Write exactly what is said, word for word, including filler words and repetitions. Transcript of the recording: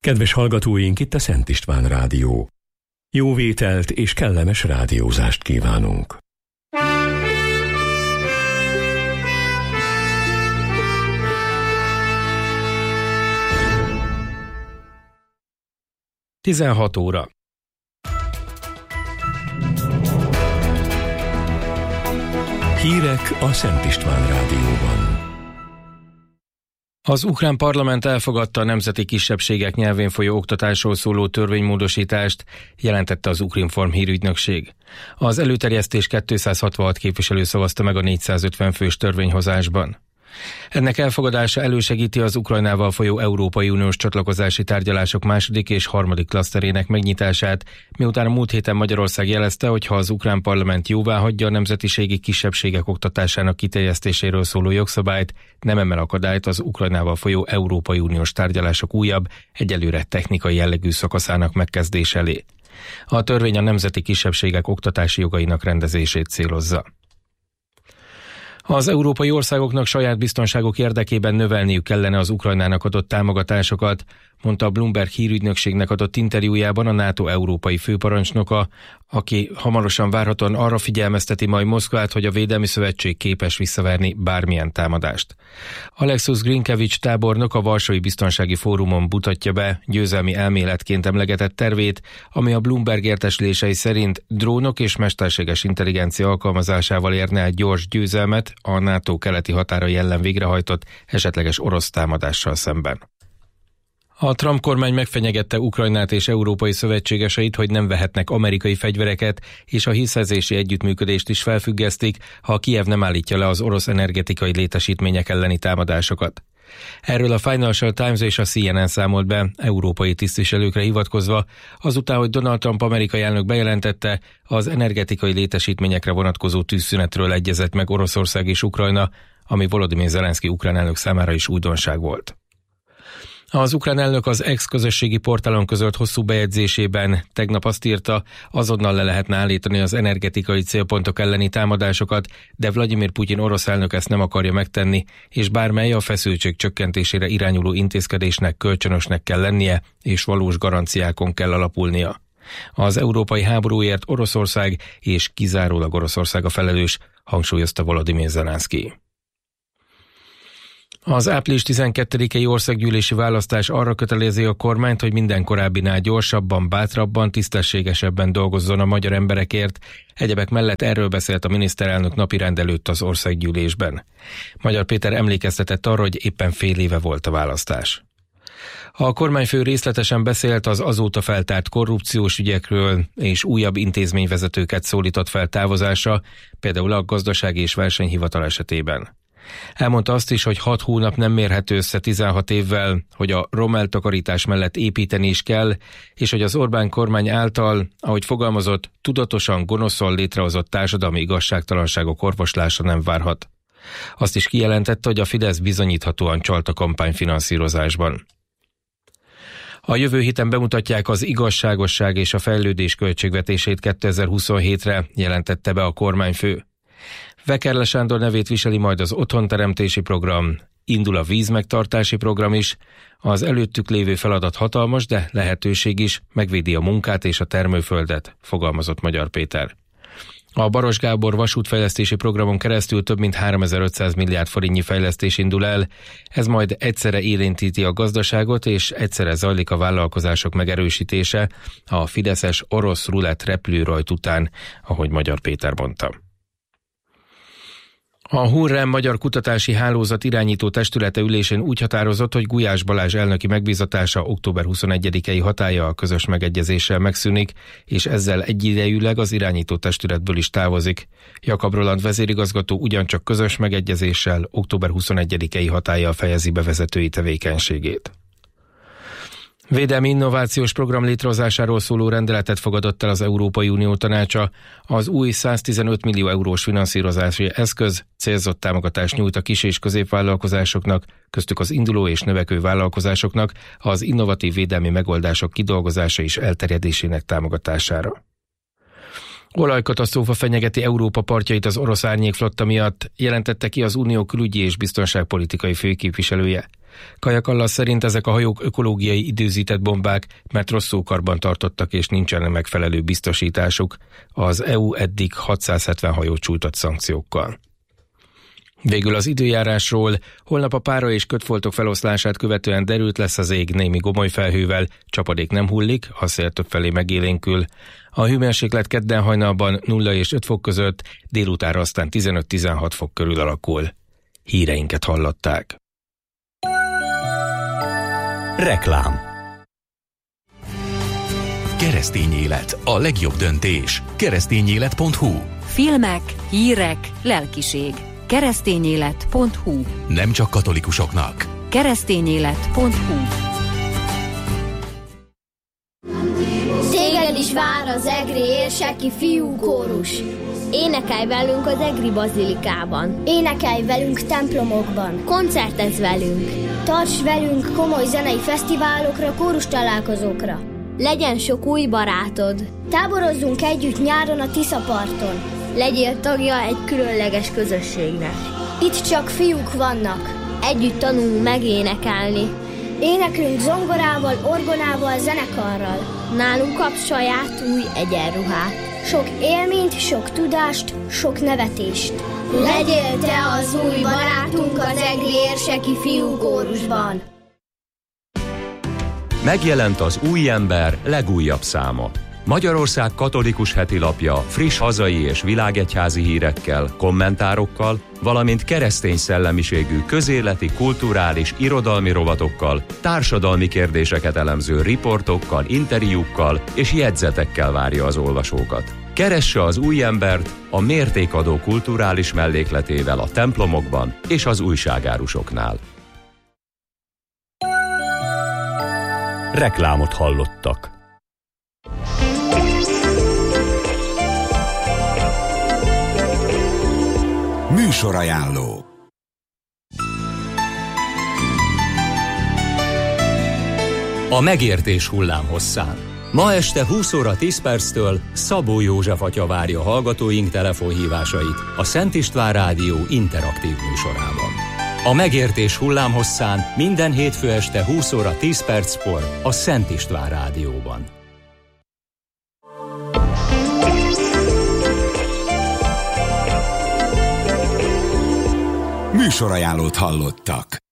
Kedves hallgatóink, itt a Szent István Rádió. Jó vételt és kellemes rádiózást kívánunk. tizenhat óra. Hírek a Szent István Rádióban. Az ukrán parlament elfogadta a nemzeti kisebbségek nyelvén folyó oktatásról szóló törvénymódosítást, jelentette az Ukrinform hírügynökség. Az előterjesztés kétszázhatvanhat képviselő szavazta meg a négyszázötven fős törvényhozásban. Ennek elfogadása elősegíti az Ukrajnával folyó Európai Uniós csatlakozási tárgyalások második és harmadik klaszterének megnyitását, miután a múlt héten Magyarország jelezte, hogy ha az ukrán parlament jóváhagyja a nemzetiségi kisebbségek oktatásának kiterjesztéséről szóló jogszabályt, nem emel akadályt az Ukrajnával folyó Európai Uniós tárgyalások újabb, egyelőre technikai jellegű szakaszának megkezdése elé. A törvény a nemzeti kisebbségek oktatási jogainak rendezését célozza. Az európai országoknak saját biztonságuk érdekében növelniük kellene az Ukrajnának adott támogatásokat, mondta a Bloomberg hírügynökségnek adott interjújában a NATO európai főparancsnoka, aki hamarosan várhatóan arra figyelmezteti majd Moszkvát, hogy a Védelmi Szövetség képes visszaverni bármilyen támadást. Alexus Grinkevics tábornok a Varsói Biztonsági Fórumon mutatja be győzelmi elméletként emlegetett tervét, ami a Bloomberg értesülései szerint drónok és mesterséges intelligencia alkalmazásával érne egy gyors győzelmet a NATO keleti határai ellen végrehajtott esetleges orosz támadással szemben. A Trump kormány megfenyegette Ukrajnát és európai szövetségeseit, hogy nem vehetnek amerikai fegyvereket, és a hírszerzési együttműködést is felfüggesztik, ha Kijev nem állítja le az orosz energetikai létesítmények elleni támadásokat. Erről a Financial Times és a C N N számolt be, európai tisztviselőkre hivatkozva, azután, hogy Donald Trump amerikai elnök bejelentette, az energetikai létesítményekre vonatkozó tűzszünetről egyezett meg Oroszország és Ukrajna, ami Volodymyr Zelenszky ukrán elnök számára is újdonság volt. Az ukrán elnök az X közösségi portálon közölt hosszú bejegyzésében tegnap azt írta, azonnal le lehetne állítani az energetikai célpontok elleni támadásokat, de Vladimir Putyin orosz elnök ezt nem akarja megtenni, és bármely a feszültség csökkentésére irányuló intézkedésnek kölcsönösnek kell lennie, és valós garanciákon kell alapulnia. Az európai háborúért Oroszország és kizárólag Oroszország a felelős, hangsúlyozta Volodymyr Zelenszky. Az április tizenkettedikei országgyűlési választás arra kötelezi a kormányt, hogy minden korábbinál gyorsabban, bátrabban, tisztességesebben dolgozzon a magyar emberekért. Egyebek mellett erről beszélt a miniszterelnök napirend előtt az országgyűlésben. Magyar Péter emlékeztetett arra, hogy éppen fél éve volt a választás. A kormányfő részletesen beszélt az azóta feltárt korrupciós ügyekről, és újabb intézményvezetőket szólított fel távozásra, például a Gazdasági és Versenyhivatal esetében. Elmondta azt is, hogy hat hónap nem mérhető össze tizenhat évvel, hogy a romeltakarítás mellett építeni is kell, és hogy az Orbán kormány által, ahogy fogalmazott, tudatosan gonoszon létrehozott társadalmi igazságtalanságok orvoslása nem várhat. Azt is kijelentette, hogy a Fidesz bizonyíthatóan csalt a kampányfinanszírozásban. A jövő héten bemutatják az igazságosság és a fejlődés költségvetését kétezer-huszonhétre, jelentette be a kormányfő. Vekerle Sándor nevét viseli majd az otthonteremtési program, indul a vízmegtartási program is, az előttük lévő feladat hatalmas, de lehetőség is, megvédi a munkát és a termőföldet, fogalmazott Magyar Péter. A Baross Gábor vasútfejlesztési programon keresztül több mint háromezer-ötszáz milliárd forintnyi fejlesztés indul el, ez majd egyszerre élénkíti a gazdaságot és egyszerre zajlik a vállalkozások megerősítése a fideszes orosz rulett repülőrajt után, ahogy Magyar Péter mondta. A Hunrem Magyar Kutatási Hálózat irányító testülete ülésén úgy határozott, hogy Gulyás Balázs elnöki megbízatása október huszonegyedikei hatállyal a közös megegyezéssel megszűnik, és ezzel egyidejűleg az irányító testületből is távozik. Jakab Roland vezérigazgató ugyancsak közös megegyezéssel október huszonegyedikei hatállyal fejezi be vezetői tevékenységét. Védelmi innovációs program létrehozásáról szóló rendeletet fogadott el az Európai Unió tanácsa. Az új száztizenöt millió eurós finanszírozási eszköz célzott támogatást nyújt a kis- és középvállalkozásoknak, köztük az induló és növekvő vállalkozásoknak az innovatív védelmi megoldások kidolgozása és elterjedésének támogatására. Olajkatasztrófa fenyegeti Európa partjait az orosz árnyékflotta miatt, jelentette ki az Unió külügyi és biztonságpolitikai főképviselője. Kaja Kallas szerint ezek a hajók ökológiai időzített bombák, mert rossz szókarban tartottak és nincsen megfelelő biztosításuk. Az é u eddig hatszázhetven hajót sújtott szankciókkal. Végül az időjárásról. Holnap a pára és kötfoltok feloszlását követően derült lesz az ég némi gomoly felhővel, csapadék nem hullik, a szél többfelé megélénkül. A hőmérséklet kedden hajnalban nulla és öt fok között, délutánra aztán tizenöt-tizenhat fok körül alakul. Híreinket hallották. Reklám. Keresztény élet, a legjobb döntés. keresztényélet pont hu. Filmek, hírek, lelkiség. keresztényélet pont hu. Nem csak katolikusoknak. keresztényélet pont hu. Téged is vár az egri érseki fiúkórus. Énekelj velünk az egri bazilikában. Énekelj velünk templomokban. Koncertezz velünk. Tarts velünk komoly zenei fesztiválokra, kórus találkozókra. Legyen sok új barátod. Táborozzunk együtt nyáron a Tiszaparton. Legyél tagja egy különleges közösségnek. Itt csak fiúk vannak. Együtt tanulunk megénekelni. Éneklünk zongorával, orgonával, zenekarral. Nálunk kapsz saját új egyenruhát. Sok élményt, sok tudást, sok nevetést. Legyél te az új barátunk az egri érseki fiúkórusban. Megjelent az Új Ember legújabb száma. Magyarország katolikus hetilapja friss hazai és világegyházi hírekkel, kommentárokkal, valamint keresztény szellemiségű közéleti, kulturális, irodalmi rovatokkal, társadalmi kérdéseket elemző riportokkal, interjúkkal és jegyzetekkel várja az olvasókat. Keresse az Új Embert a mértékadó kulturális mellékletével a templomokban és az újságárusoknál. Reklámot hallottak. Műsorajánló. A megértés hullámhosszán. Ma este húsz óra tíz perctől Szabó József atya várja hallgatóink telefonhívásait a Szent István Rádió interaktív műsorában. A megértés hullámhosszán minden hétfő este húsz óra tíz perckor a Szent István Rádióban. Műsorajánlót hallottak.